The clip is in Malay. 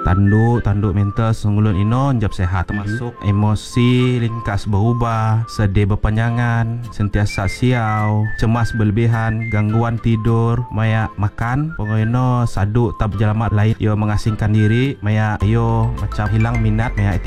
tanduk mental sungulun ino jab sehat, termasuk emosi lingkas berubah, sedih berpanjangan, sentiasa siau, cemas berlebihan, gangguan tidur, maya makan pokoknya saduk tak berjalamat lain yo mengasingkan diri, maya yo macam hilang minat, maya